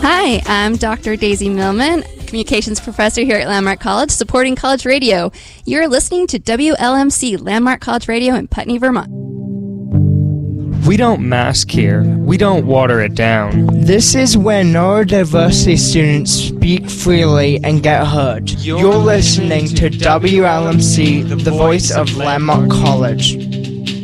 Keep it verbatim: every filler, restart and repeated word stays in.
Hi, I'm Doctor Daisy Millman, Communications Professor here at Landmark College, supporting college radio. You're listening to W L M C, Landmark College Radio in Putney, Vermont. We don't mask here. We don't water it down. This is where neurodiversity students speak freely and get heard. You're, You're listening to W L M C, the voice of Landmark College.